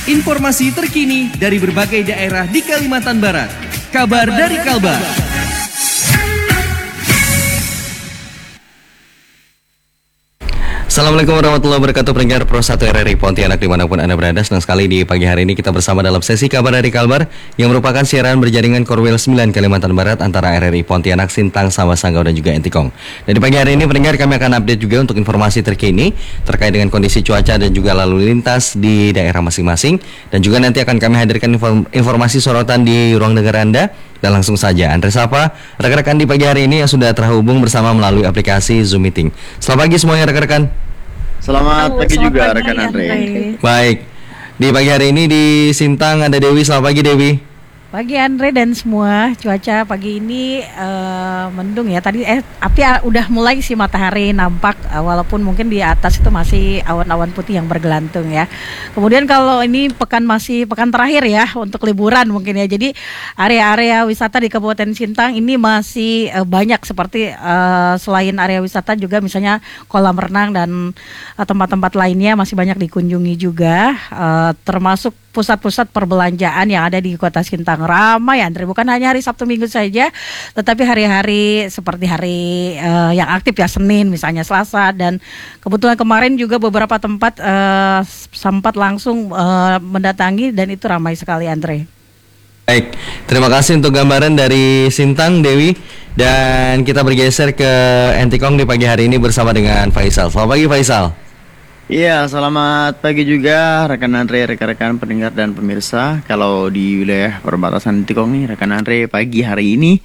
Informasi terkini dari berbagai daerah di Kalimantan Barat. Kabar dari Kalbar. Assalamualaikum warahmatullahi wabarakatuh, pendengar Pro 1 RRI Pontianak dimanapun Anda berada. Senang sekali di pagi hari ini kita bersama dalam sesi Kabar dari Kalbar yang merupakan siaran berjaringan Korwil 9 Kalimantan Barat antara RRI Pontianak, Sintang, Sambas, Sanggau dan juga Entikong. Dan di pagi hari ini pendengar kami akan update juga untuk informasi terkini terkait dengan kondisi cuaca dan juga lalu lintas di daerah masing-masing. Dan juga nanti akan kami hadirkan informasi sorotan di ruang dengar Anda. Dan langsung saja Andre sapa rekan-rekan di pagi hari ini yang sudah terhubung bersama melalui aplikasi Zoom Meeting. Selamat pagi semuanya rekan-rekan. Selamat pagi juga rekan Andre. Baik, di pagi hari ini di Sintang ada Dewi. Selamat pagi Dewi. Pagi Andre dan semua, cuaca pagi ini mendung ya. Tadi api udah mulai sih matahari nampak, walaupun mungkin di atas itu masih awan-awan putih yang bergelantung ya. Kemudian kalau ini pekan terakhir ya untuk liburan mungkin ya. Jadi area-area wisata di Kabupaten Sintang ini masih banyak seperti selain area wisata juga misalnya kolam renang dan tempat-tempat lainnya masih banyak dikunjungi juga, termasuk pusat-pusat perbelanjaan yang ada di Kota Sintang. Ramai Andre, bukan hanya hari Sabtu Minggu saja, tetapi hari-hari seperti hari yang aktif ya, Senin misalnya, Selasa, dan kebetulan kemarin juga beberapa tempat sempat langsung mendatangi dan itu ramai sekali Andre. Baik, terima kasih untuk gambaran dari Sintang Dewi. Dan kita bergeser ke Entikong di pagi hari ini bersama dengan Faisal. Selamat pagi Faisal. Iya, selamat pagi juga rekan Andre, rekan-rekan pendengar dan pemirsa. Kalau di wilayah perbatasan Entikong nih rekan Andre, pagi hari ini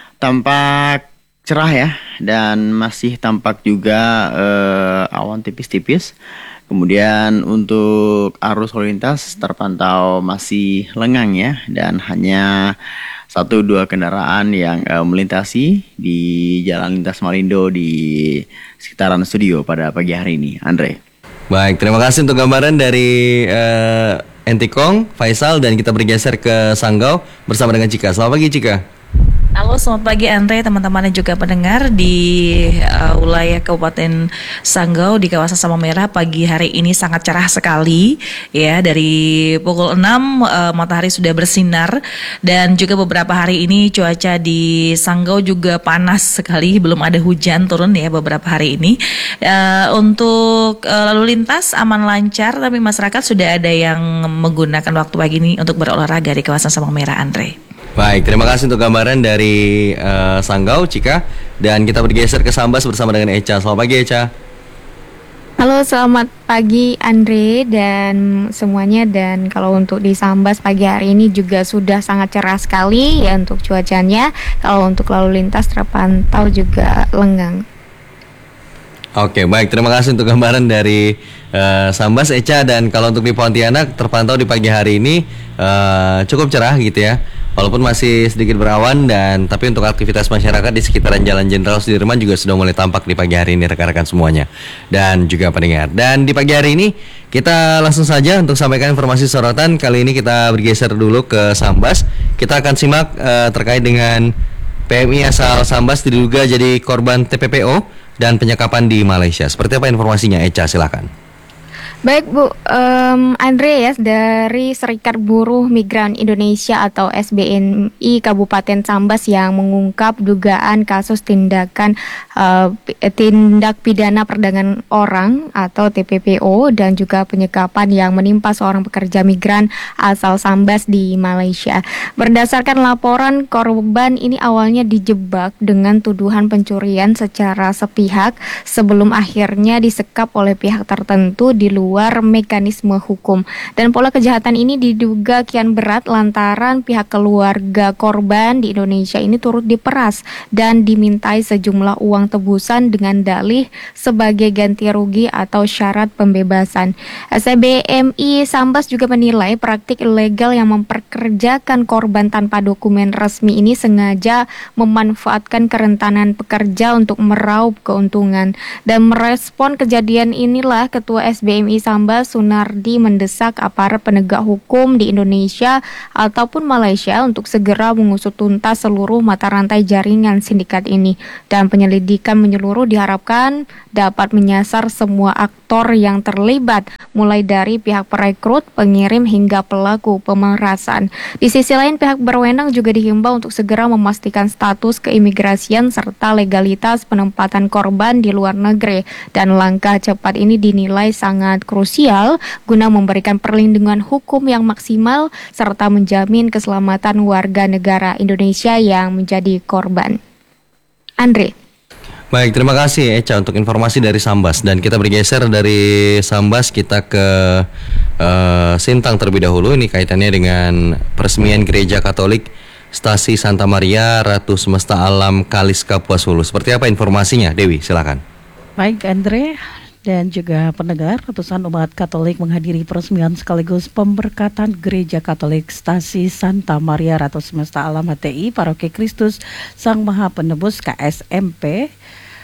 tampak cerah ya, dan masih tampak juga awan tipis-tipis. Kemudian untuk arus lalu lintas terpantau masih lengang ya, dan hanya 1-2 kendaraan yang melintasi di Jalan Lintas Malindo di sekitaran studio pada pagi hari ini, Andre. Baik, terima kasih untuk gambaran dari Entikong, Faisal, dan kita bergeser ke Sanggau bersama dengan Cika. Selamat pagi Cika. Halo, selamat pagi Andre, teman-teman dan juga pendengar di wilayah Kabupaten Sanggau di kawasan Sabang Merah. Pagi hari ini sangat cerah sekali ya, dari pukul 6 matahari sudah bersinar, dan juga beberapa hari ini cuaca di Sanggau juga panas sekali, belum ada hujan turun ya beberapa hari ini. Untuk lalu lintas aman lancar, tapi masyarakat sudah ada yang menggunakan waktu pagi ini untuk berolahraga di kawasan Sabang Merah, Andre. Baik, terima kasih untuk gambaran dari Sanggau, Cika. Dan kita bergeser ke Sambas bersama dengan Echa. Selamat pagi Echa. Halo, selamat pagi Andre dan semuanya. Dan kalau untuk di Sambas pagi hari ini juga sudah sangat cerah sekali ya untuk cuacanya. Kalau untuk lalu lintas terpantau juga lengang. Oke, baik, terima kasih untuk gambaran dari Sambas, Echa. Dan kalau untuk di Pontianak terpantau di pagi hari ini cukup cerah gitu ya. Walaupun masih sedikit berawan, tapi untuk aktivitas masyarakat di sekitaran Jalan Jenderal Sudirman juga sudah mulai tampak di pagi hari ini rekan-rekan semuanya dan juga pendengar. Dan di pagi hari ini kita langsung saja untuk sampaikan informasi sorotan. Kali ini kita bergeser dulu ke Sambas. Kita akan simak terkait dengan PMI asal Sambas diduga jadi korban TPPO dan penyekapan di Malaysia. Seperti apa informasinya, Echa, silakan. Baik Bu, Andre ya, dari Serikat Buruh Migran Indonesia atau SBMI Kabupaten Sambas yang mengungkap dugaan kasus tindak pidana perdagangan orang atau TPPO dan juga penyekapan yang menimpa seorang pekerja migran asal Sambas di Malaysia. Berdasarkan laporan, korban ini awalnya dijebak dengan tuduhan pencurian secara sepihak sebelum akhirnya disekap oleh pihak tertentu di luar mekanisme hukum. Dan pola kejahatan ini diduga kian berat lantaran pihak keluarga korban di Indonesia ini turut diperas dan dimintai sejumlah uang tebusan dengan dalih sebagai ganti rugi atau syarat pembebasan. SBMI Sambas juga menilai praktik ilegal yang memperkerjakan korban tanpa dokumen resmi ini sengaja memanfaatkan kerentanan pekerja untuk meraup keuntungan. Dan merespon kejadian inilah Ketua SBMI Sambas, Sunardi mendesak aparat penegak hukum di Indonesia ataupun Malaysia untuk segera mengusut tuntas seluruh mata rantai jaringan sindikat ini. Dan penyelidikan menyeluruh diharapkan dapat menyasar semua aktor yang terlibat, mulai dari pihak perekrut, pengirim, hingga pelaku pemerasan. Di sisi lain, pihak berwenang juga dihimbau untuk segera memastikan status keimigrasian serta legalitas penempatan korban di luar negeri. Dan langkah cepat ini dinilai sangat krusial guna memberikan perlindungan hukum yang maksimal serta menjamin keselamatan warga negara Indonesia yang menjadi korban. Andre. Baik, terima kasih Eca untuk informasi dari Sambas. Dan kita bergeser dari Sambas, kita ke Sintang terlebih dahulu. Ini kaitannya dengan peresmian Gereja Katolik Stasi Santa Maria Ratu Semesta Alam Kalis Kapuas Hulu. Seperti apa informasinya, Dewi? Silakan. Baik Andre dan juga pendengar, ratusan umat Katolik menghadiri peresmian sekaligus pemberkatan Gereja Katolik Stasi Santa Maria Ratu Semesta Alam HTI Paroki Kristus Sang Maha Penebus KSMP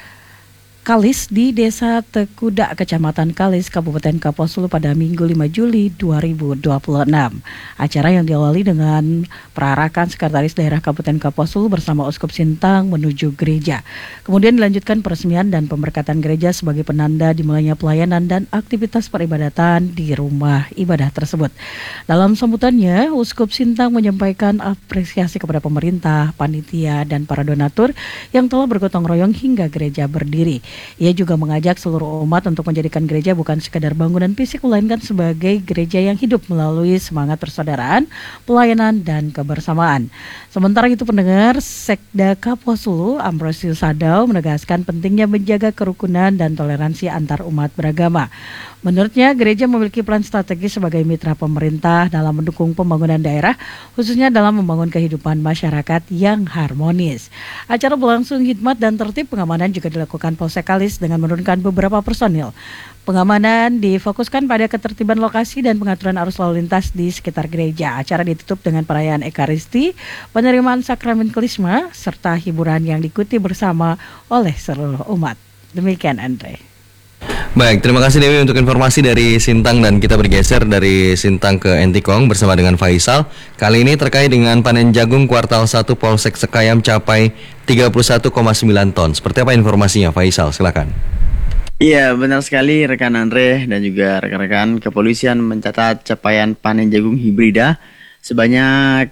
Kalis di Desa Tekuda, Kecamatan Kalis, Kabupaten Kapuas Hulu pada Minggu 5 Juli 2026. Acara yang diawali dengan perarakan Sekretaris Daerah Kabupaten Kapuas Hulu bersama Uskup Sintang menuju gereja. Kemudian dilanjutkan peresmian dan pemberkatan gereja sebagai penanda dimulainya pelayanan dan aktivitas peribadatan di rumah ibadah tersebut. Dalam sambutannya, Uskup Sintang menyampaikan apresiasi kepada pemerintah, panitia, dan para donatur yang telah bergotong royong hingga gereja berdiri. Ia juga mengajak seluruh umat untuk menjadikan gereja bukan sekadar bangunan fisik, melainkan sebagai gereja yang hidup melalui semangat persaudaraan, pelayanan, dan kebersamaan. Sementara itu pendengar, Sekda Kapuas Hulu Ambrosius Sadau menegaskan pentingnya menjaga kerukunan dan toleransi antar umat beragama. Menurutnya, gereja memiliki peran strategis sebagai mitra pemerintah dalam mendukung pembangunan daerah, khususnya dalam membangun kehidupan masyarakat yang harmonis. Acara berlangsung hikmat dan tertib. Pengamanan juga dilakukan Polsek Kalis dengan menurunkan beberapa personil. Pengamanan difokuskan pada ketertiban lokasi dan pengaturan arus lalu lintas di sekitar gereja. Acara ditutup dengan perayaan Ekaristi, penerimaan sakramen Kelisma, serta hiburan yang diikuti bersama oleh seluruh umat. Demikian Andre. Baik, terima kasih Dewi untuk informasi dari Sintang, dan kita bergeser dari Sintang ke Entikong bersama dengan Faisal. Kali ini terkait dengan panen jagung kuartal 1 Polsek Sekayam capai 31,9 ton. Seperti apa informasinya, Faisal? Silakan. Iya, benar sekali rekan Andre dan juga rekan-rekan. Kepolisian mencatat capaian panen jagung hibrida sebanyak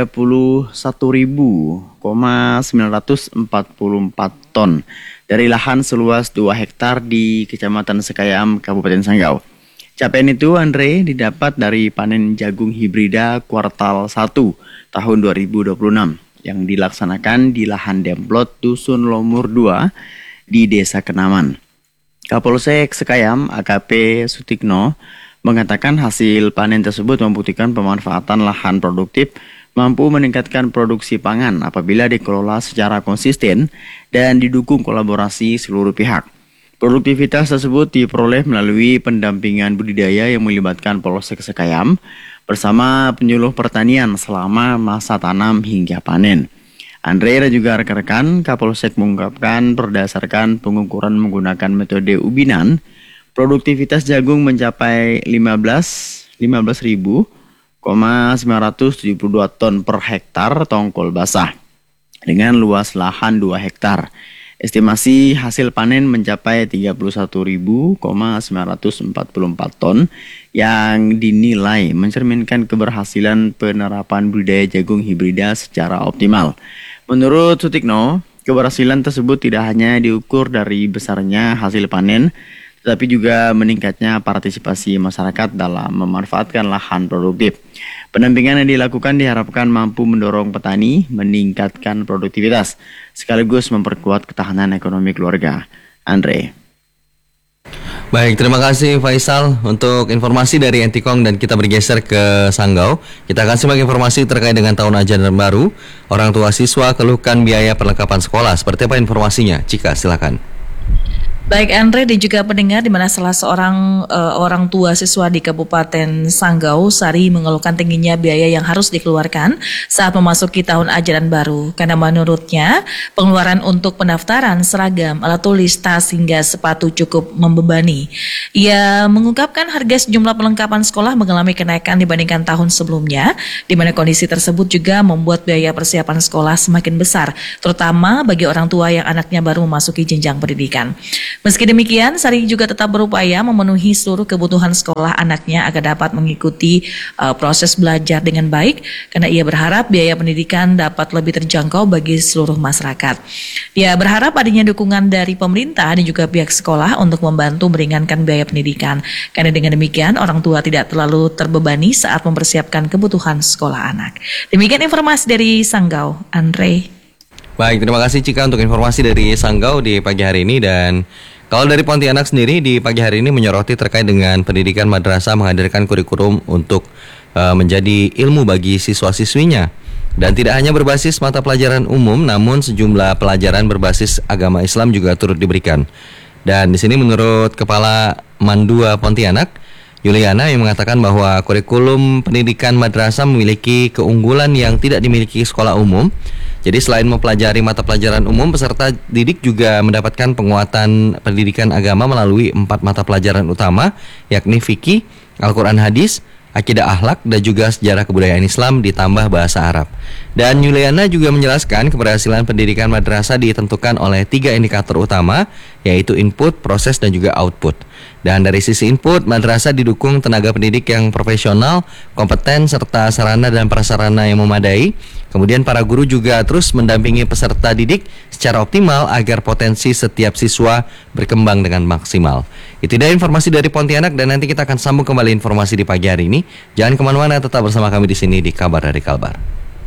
31.944 ton dari lahan seluas 2 hektar di Kecamatan Sekayam, Kabupaten Sanggau. Capaian itu, Andre, didapat dari panen jagung hibrida kuartal 1 tahun 2026 yang dilaksanakan di lahan Demplot Dusun Lomur 2 di Desa Kenaman. Kapolsek Sekayam AKP Sutikno mengatakan hasil panen tersebut membuktikan pemanfaatan lahan produktif mampu meningkatkan produksi pangan apabila dikelola secara konsisten dan didukung kolaborasi seluruh pihak. Produktivitas tersebut diperoleh melalui pendampingan budidaya yang melibatkan Polsek Sekayam bersama penyuluh pertanian selama masa tanam hingga panen. Andre dan juga rekan-rekan, Kapolsek mengungkapkan berdasarkan pengukuran menggunakan metode ubinan, produktivitas jagung mencapai 15.972 ton per hektar tongkol basah dengan luas lahan 2 hektar. Estimasi hasil panen mencapai 31.944 ton yang dinilai mencerminkan keberhasilan penerapan budidaya jagung hibrida secara optimal. Menurut Sutikno, keberhasilan tersebut tidak hanya diukur dari besarnya hasil panen, tetapi juga meningkatnya partisipasi masyarakat dalam memanfaatkan lahan produktif. Pendampingan yang dilakukan diharapkan mampu mendorong petani meningkatkan produktivitas, sekaligus memperkuat ketahanan ekonomi keluarga. Andre. Baik, terima kasih Faisal untuk informasi dari Entikong, dan kita bergeser ke Sanggau. Kita akan simak informasi terkait dengan tahun ajaran baru. Orang tua siswa keluhkan biaya perlengkapan sekolah. Seperti apa informasinya? Cika, silakan. Baik Andre dan juga pendengar, di mana salah seorang orang tua siswa di Kabupaten Sanggau, Sari, mengeluhkan tingginya biaya yang harus dikeluarkan saat memasuki tahun ajaran baru. Karena menurutnya pengeluaran untuk pendaftaran seragam, alat tulis, tas hingga sepatu cukup membebani. Ia mengungkapkan harga sejumlah perlengkapan sekolah mengalami kenaikan dibandingkan tahun sebelumnya, di mana kondisi tersebut juga membuat biaya persiapan sekolah semakin besar, terutama bagi orang tua yang anaknya baru memasuki jenjang pendidikan. Meski demikian, Sari juga tetap berupaya memenuhi seluruh kebutuhan sekolah anaknya agar dapat mengikuti proses belajar dengan baik, karena ia berharap biaya pendidikan dapat lebih terjangkau bagi seluruh masyarakat. Dia berharap adanya dukungan dari pemerintah dan juga pihak sekolah untuk membantu meringankan biaya pendidikan, karena dengan demikian orang tua tidak terlalu terbebani saat mempersiapkan kebutuhan sekolah anak. Demikian informasi dari Sanggau, Andre. Baik, terima kasih Cika untuk informasi dari Sanggau di pagi hari ini. Dan kalau dari Pontianak sendiri di pagi hari ini menyoroti terkait dengan pendidikan madrasah menghadirkan kurikulum untuk menjadi ilmu bagi siswa-siswinya. Dan tidak hanya berbasis mata pelajaran umum, namun sejumlah pelajaran berbasis agama Islam juga turut diberikan. Dan di sini menurut Kepala Mandua Pontianak, Yuliana, yang mengatakan bahwa kurikulum pendidikan madrasah memiliki keunggulan yang tidak dimiliki sekolah umum. Jadi selain mempelajari mata pelajaran umum, peserta didik juga mendapatkan penguatan pendidikan agama melalui 4 mata pelajaran utama, yakni fikih, Al-Quran hadis, akidah akhlak, dan juga sejarah kebudayaan Islam ditambah bahasa Arab. Dan Yuliana juga menjelaskan keberhasilan pendidikan madrasah ditentukan oleh 3 indikator utama, yaitu input, proses, dan juga output. Dan dari sisi input, madrasah didukung tenaga pendidik yang profesional, kompeten, serta sarana dan prasarana yang memadai. Kemudian para guru juga terus mendampingi peserta didik secara optimal agar potensi setiap siswa berkembang dengan maksimal. Itu dia informasi dari Pontianak, dan nanti kita akan sambung kembali informasi di pagi hari ini. Jangan kemana-mana, tetap bersama kami di sini di Kabar dari Kalbar.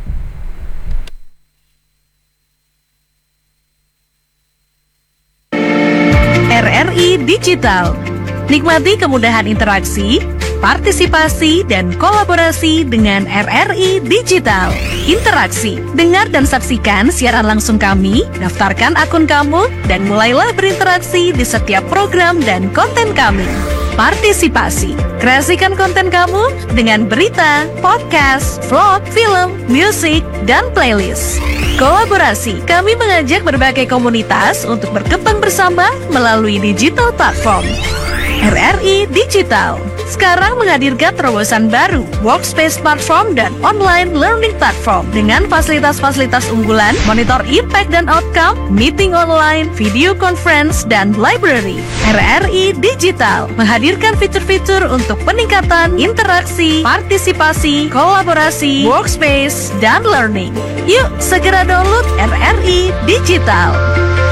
RRI Digital. Nikmati kemudahan interaksi, partisipasi, dan kolaborasi dengan RRI Digital. Interaksi, dengar dan saksikan siaran langsung kami, daftarkan akun kamu, dan mulailah berinteraksi di setiap program dan konten kami. Partisipasi, kreasikan konten kamu dengan berita, podcast, vlog, film, musik, dan playlist. Kolaborasi, kami mengajak berbagai komunitas untuk berkembang bersama melalui digital platform. RRI Digital sekarang menghadirkan terobosan baru, workspace platform dan online learning platform dengan fasilitas-fasilitas unggulan, monitor impact dan outcome, meeting online, video conference, dan library. RRI Digital menghadirkan fitur-fitur untuk peningkatan interaksi, partisipasi, kolaborasi, workspace, dan learning. Yuk segera download RRI Digital.